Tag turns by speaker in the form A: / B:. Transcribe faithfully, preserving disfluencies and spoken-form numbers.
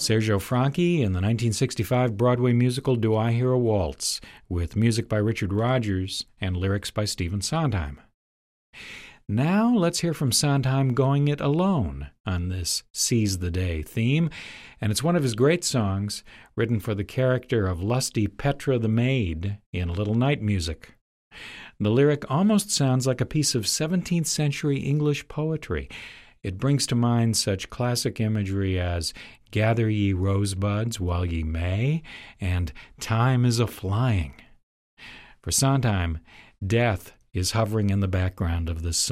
A: Sergio Franchi in the nineteen sixty-five Broadway musical Do I Hear a Waltz, with music by Richard Rodgers and lyrics by Stephen Sondheim. Now let's hear from Sondheim going it alone on this Seize the Day theme, and it's one of his great songs written for the character of lusty Petra the maid in Little Night Music. The lyric almost sounds like a piece of seventeenth century English poetry. It brings to mind such classic imagery as "Gather ye rosebuds while ye may," and "Time is a-flying." For Sondheim, death is hovering in the background of this song.